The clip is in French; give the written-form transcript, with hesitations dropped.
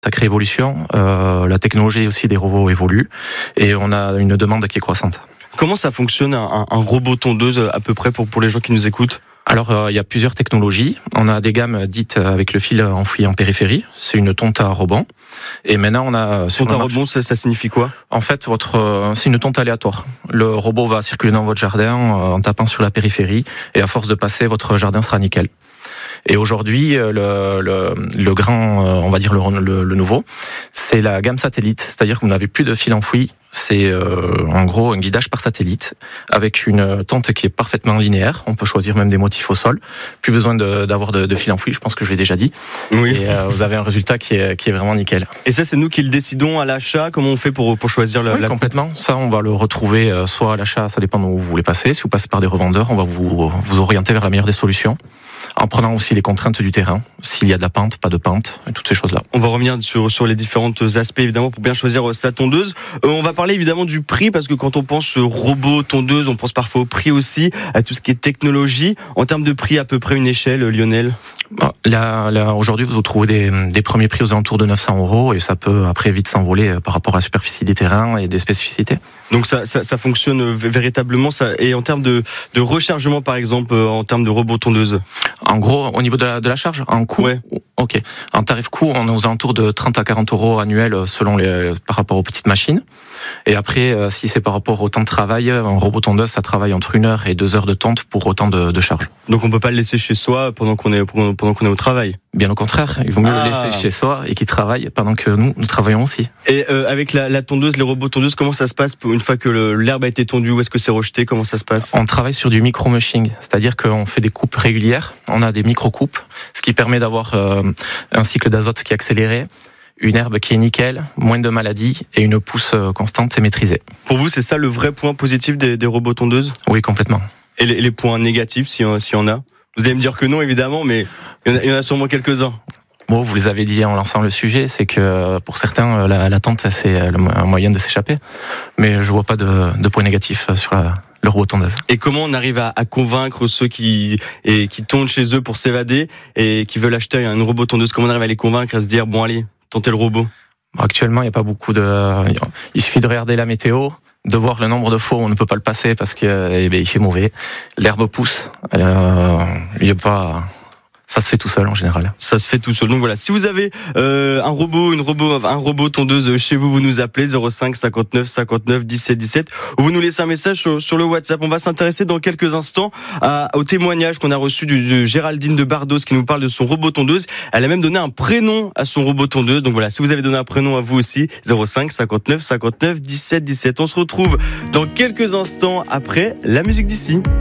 Sacrée évolution, la technologie aussi des robots évolue et on a une demande qui est croissante. Comment ça fonctionne un robot tondeuse à peu près pour les gens qui nous écoutent ? Alors, il y a plusieurs technologies. On a des gammes dites avec le fil enfoui en périphérie. C'est une tonte à rebond. Et maintenant, on a... Tonte à rebond, ça signifie quoi ? En fait, c'est une tonte aléatoire. Le robot va circuler dans votre jardin en tapant sur la périphérie. Et à force de passer, votre jardin sera nickel. Et aujourd'hui, le grand, on va dire le nouveau, c'est la gamme satellite. C'est-à-dire que vous n'avez plus de fil enfoui. C'est en gros un guidage par satellite avec une tente qui est parfaitement linéaire. On peut choisir même des motifs au sol. Plus besoin d'avoir de fil enfoui, je pense que je l'ai déjà dit. Oui. Et vous avez un résultat qui est vraiment nickel. Et ça, c'est nous qui le décidons à l'achat. Comment on fait pour choisir la complètement. Ça, on va le retrouver soit à l'achat, ça dépend où vous voulez passer. Si vous passez par des revendeurs, on va vous orienter vers la meilleure des solutions. En prenant aussi les contraintes du terrain, s'il y a de la pente, pas de pente, et toutes ces choses-là. On va revenir sur les différents aspects, évidemment, pour bien choisir sa tondeuse. On va parler évidemment du prix, parce que quand on pense robot, tondeuse, on pense parfois au prix aussi, à tout ce qui est technologie. En termes de prix, à peu près une échelle, Lionel ? Là, aujourd'hui, vous trouvez des premiers prix aux alentours de 900 €, et ça peut après vite s'envoler par rapport à la superficie des terrains et des spécificités. Donc ça fonctionne véritablement, ça. Et en termes de rechargement, par exemple, en termes de robot tondeuse ? En gros, au niveau de la charge, en coût, ouais. Ok. En tarif coût, on est aux alentours de 30 à 40 € annuels par rapport aux petites machines. Et après, si c'est par rapport au temps de travail, un robot tondeuse, ça travaille entre 1 heure et 2 heures de tonte pour autant de charge. Donc on peut pas le laisser chez soi pendant qu'on est au travail. Bien au contraire, il vaut mieux le laisser chez soi et qu'il travaille pendant que nous travaillons aussi. Et avec la tondeuse, les robots tondeuses, comment ça se passe une fois que l'herbe a été tondue? Où est-ce que c'est rejeté? Comment ça se passe? On travaille sur du micro-mushing, c'est-à-dire qu'on fait des coupes régulières, on a des micro-coupes, ce qui permet d'avoir un cycle d'azote qui est accéléré, une herbe qui est nickel, moins de maladies et une pousse constante et maîtrisée. Pour vous, c'est ça le vrai point positif des robots tondeuses? Oui, complètement. Et les points négatifs, s'il y en a? Vous allez me dire que non, évidemment, mais il y en a sûrement quelques-uns. Bon, vous les avez dit en lançant le sujet, c'est que pour certains, la tente, c'est un moyen de s'échapper. Mais je vois pas de points négatifs sur le robot tondeuse. Et comment on arrive à convaincre ceux qui tondent chez eux pour s'évader et qui veulent acheter un robot tondeuse? Comment on arrive à les convaincre à se dire, bon allez, tentez le robot? Actuellement, il n'y a pas beaucoup il suffit de regarder la météo, de voir le nombre de fois où on ne peut pas le passer parce que il fait mauvais. L'herbe pousse. Il y a pas... Ça se fait tout seul en général. Ça se fait tout seul. Donc voilà, si vous avez un robot tondeuse chez vous, vous nous appelez 05 59 59 17 17 ou vous nous laissez un message sur le WhatsApp. On va s'intéresser dans quelques instants au témoignage qu'on a reçu de Géraldine de Bardos qui nous parle de son robot tondeuse. Elle a même donné un prénom à son robot tondeuse. Donc voilà, si vous avez donné un prénom à vous aussi, 05 59 59 17 17. On se retrouve dans quelques instants après la musique d'ici.